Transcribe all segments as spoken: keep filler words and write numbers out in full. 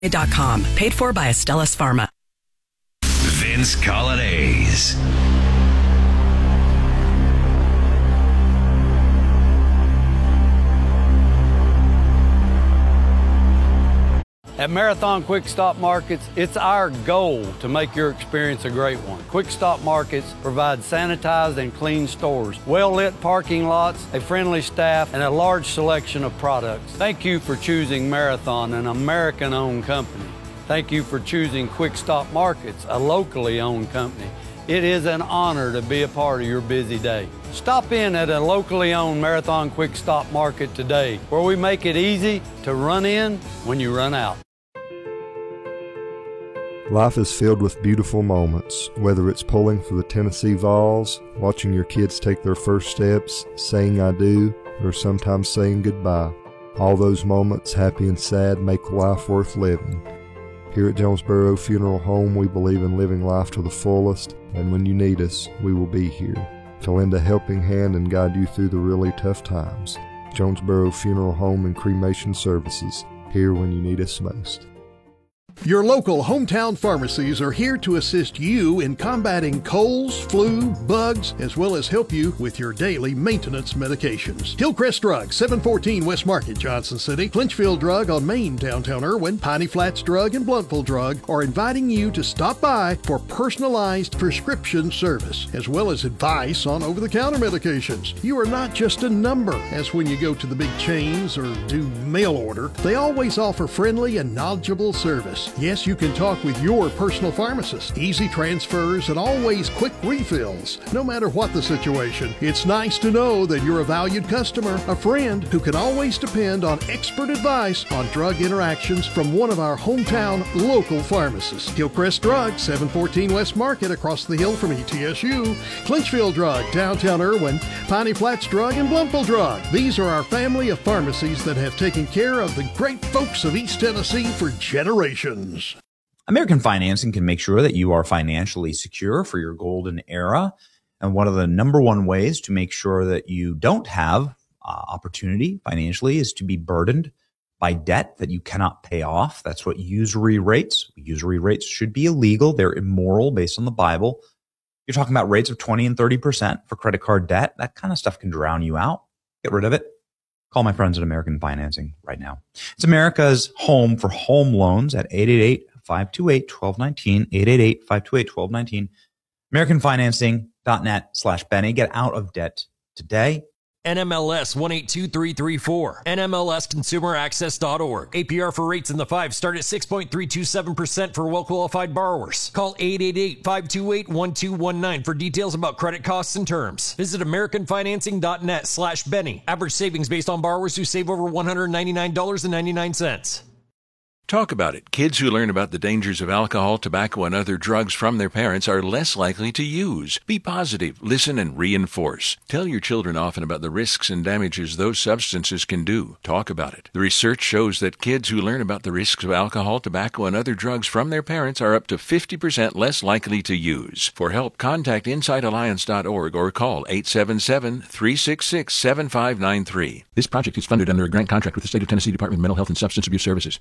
dot com. Paid for by Astellas Pharma. Vince Colonnese. At Marathon Quick Stop Markets, it's our goal to make your experience a great one. Quick Stop Markets provide sanitized and clean stores, well-lit parking lots, a friendly staff, and a large selection of products. Thank you for choosing Marathon, an American-owned company. Thank you for choosing Quick Stop Markets, a locally owned company. It is an honor to be a part of your busy day. Stop in at a locally owned Marathon Quick Stop Market today, where we make it easy to run in when you run out. Life is filled with beautiful moments, whether it's pulling for the Tennessee Vols, watching your kids take their first steps, saying I do, or sometimes saying goodbye. All those moments, happy and sad, make life worth living. Here at Jonesboro Funeral Home, we believe in living life to the fullest, and when you need us, we will be here to lend a helping hand and guide you through the really tough times. Jonesboro Funeral Home and Cremation Services, here when you need us most. Your local hometown pharmacies are here to assist you in combating colds, flu, bugs, as well as help you with your daily maintenance medications. Hillcrest Drug, seven fourteen West Market, Johnson City, Clinchfield Drug on Main, downtown Irwin, Piney Flats Drug, and Blountville Drug are inviting you to stop by for personalized prescription service, as well as advice on over-the-counter medications. You are not just a number, as when you go to the big chains or do mail order. They always offer friendly and knowledgeable service. Yes, you can talk with your personal pharmacist. Easy transfers and always quick refills. No matter what the situation, it's nice to know that you're a valued customer, a friend who can always depend on expert advice on drug interactions from one of our hometown local pharmacists. Hillcrest Drug, seven fourteen West Market, across the hill from E T S U. Clinchfield Drug, downtown Irwin. Piney Flats Drug, and Blountville Drug. These are our family of pharmacies that have taken care of the great folks of East Tennessee for generations. American Financing can make sure that you are financially secure for your golden era. And one of the number one ways to make sure that you don't have uh, opportunity financially is to be burdened by debt that you cannot pay off. That's what usury rates. Usury rates should be illegal. They're immoral based on the Bible. You're talking about rates of twenty and thirty percent for credit card debt. That kind of stuff can drown you out. Get rid of it. Call my friends at American Financing right now. It's America's home for home loans at eight eight eight, five two eight, one two one nine, eight eight eight, five two eight, one two one nine, american financing dot net slash Benny. Get out of debt today. N M L S one eight two three three four. N M L S consumer access dot org. A P R for rates in the five start at six point three two seven percent for well-qualified borrowers. Call eight eight eight, five two eight, one two one nine for details about credit costs and terms. Visit american financing dot net slash Benny. Average savings based on borrowers who save over one hundred ninety-nine dollars and ninety-nine cents. Talk about it. Kids who learn about the dangers of alcohol, tobacco, and other drugs from their parents are less likely to use. Be positive, listen, and reinforce. Tell your children often about the risks and damages those substances can do. Talk about it. The research shows that kids who learn about the risks of alcohol, tobacco, and other drugs from their parents are up to fifty percent less likely to use. For help, contact inside alliance dot org or call eight seven seven, three six six, seven five nine three. This project is funded under a grant contract with the State of Tennessee Department of Mental Health and Substance Abuse Services.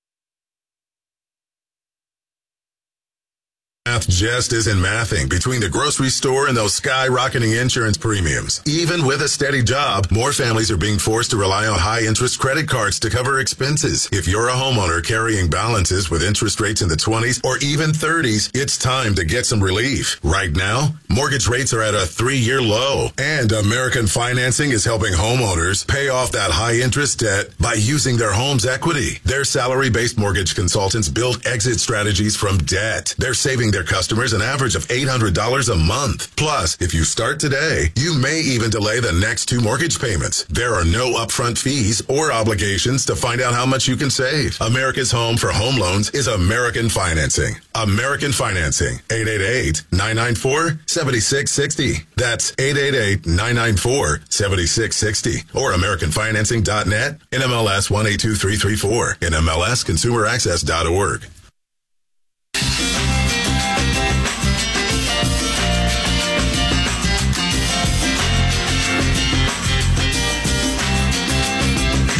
Math just isn't mathing between the grocery store and those skyrocketing insurance premiums. Even with a steady job, more families are being forced to rely on high-interest credit cards to cover expenses. If you're a homeowner carrying balances with interest rates in the twenties or even thirties, it's time to get some relief. Right now, mortgage rates are at a three-year low, and American Financing is helping homeowners pay off that high-interest debt by using their home's equity. Their salary-based mortgage consultants build exit strategies from debt. They're saving their customers an average of eight hundred dollars a month. Plus, if you start today, you may even delay the next two mortgage payments. There are no upfront fees or obligations to find out how much you can save. America's home for home loans is American Financing. American Financing. eight eight eight, nine nine four, seven six six zero. That's eight eight eight, nine nine four, seven six six zero. Or american financing dot net. N M L S one eight two three three four. N M L S consumer access dot org.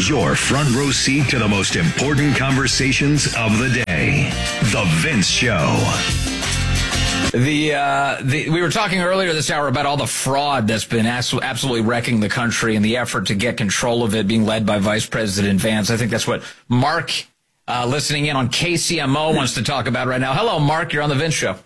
your front row seat to the most important conversations of the day. The Vince Show. The, uh, the we were talking earlier this hour about all the fraud that's been absolutely wrecking the country and the effort to get control of it being led by Vice President Vance. I think that's what Mark, uh, listening in on K C M O, wants to talk about right now. Hello, Mark. You're on the Vince Show.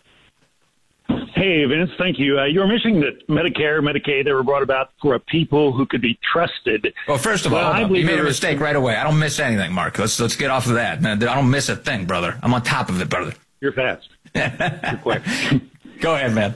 Hey, Vince, thank you. Uh, you were mentioning that Medicare, Medicaid, they were brought about for a people who could be trusted. Well, first of all, well, I you made a was... mistake right away. I don't miss anything, Mark. Let's let's get off of that. I don't miss a thing, brother. I'm on top of it, brother. You're fast. You're quick. Go ahead, man.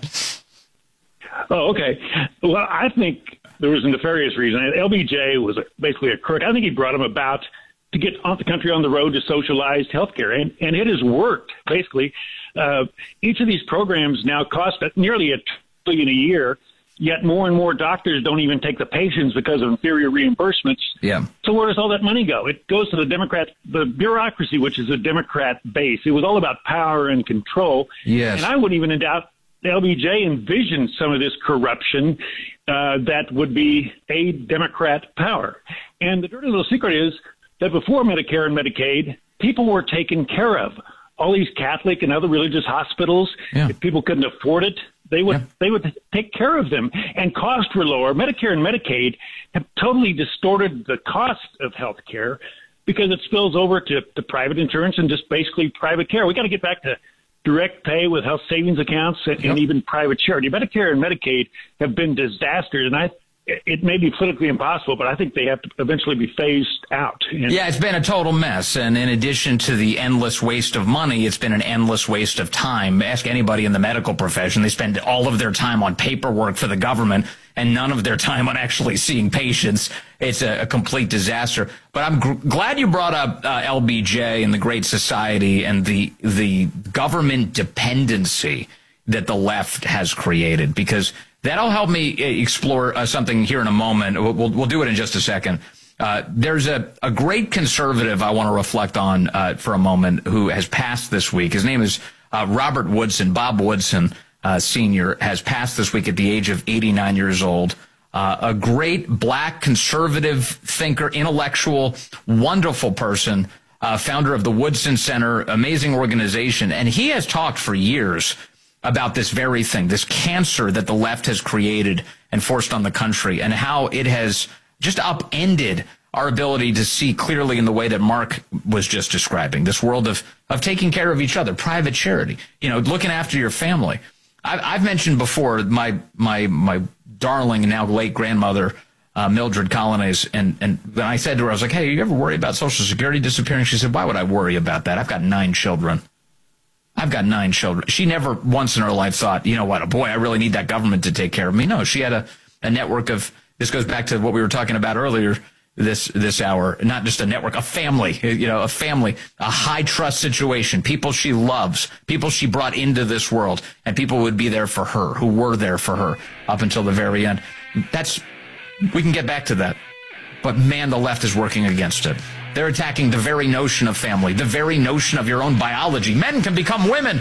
Oh, okay. Well, I think there was a nefarious reason. L B J was basically a crook. I think he brought him about to get off the country on the road to socialized healthcare, and, and it has worked, basically. Uh, each of these programs now cost nearly a trillion a year, yet more and more doctors don't even take the patients because of inferior reimbursements. Yeah. So where does all that money go? It goes to the Democrat, the bureaucracy, which is a Democrat base. It was all about power and control. Yes. And I wouldn't even doubt L B J envisioned some of this corruption uh, that would be a Democrat power. And the dirty little secret is that before Medicare and Medicaid, people were taken care of. All these Catholic and other religious hospitals, yeah. if people couldn't afford it, they would yeah. they would take care of them, and costs were lower. Medicare and Medicaid have totally distorted the cost of health care because it spills over to, to private insurance and just basically private care. We got to get back to direct pay with health savings accounts and, yep. and even private charity. Medicare and Medicaid have been disasters, and I it may be politically impossible, but I think they have to eventually be phased out. And yeah, it's been a total mess. And in addition to the endless waste of money, it's been an endless waste of time. Ask anybody in the medical profession. They spend all of their time on paperwork for the government and none of their time on actually seeing patients. It's a, a complete disaster. But I'm gr- glad you brought up uh, L B J and the Great Society and the the government dependency that the left has created, because that'll help me explore uh, something here in a moment. We'll, we'll, we'll do it in just a second. Uh, there's a, a great conservative I want to reflect on uh, for a moment who has passed this week. His name is uh, Robert Woodson. Bob Woodson, uh, Senior, has passed this week at the age of eighty-nine years old. Uh, a great black conservative thinker, intellectual, wonderful person, uh, founder of the Woodson Center, amazing organization. And he has talked for years about this very thing, this cancer that the left has created and forced on the country, and how it has just upended our ability to see clearly in the way that Mark was just describing, this world of, of taking care of each other, private charity, you know, looking after your family. I've, I've mentioned before my my my darling and now late grandmother, uh, Mildred Colonnese, and, and when I said to her, I was like, hey, you ever worry about Social Security disappearing? She said, why would I worry about that? I've got nine children. I've got nine children. She never once in her life thought, you know what, boy, I really need that government to take care of me. No, she had a, a network of, this goes back to what we were talking about earlier this this hour, not just a network, a family, you know, a family, a high trust situation, people she loves, people she brought into this world, and people would be there for her, who were there for her up until the very end. That's, we can get back to that. But man, the left is working against it. They're attacking the very notion of family, the very notion of your own biology. Men can become women.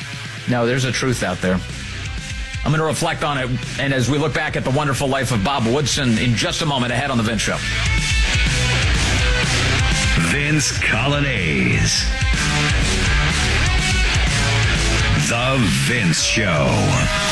No, there's a truth out there. I'm going to reflect on it, and as we look back at the wonderful life of Bob Woodson in just a moment ahead on The Vince Show. Vince Colonnese. The Vince Show.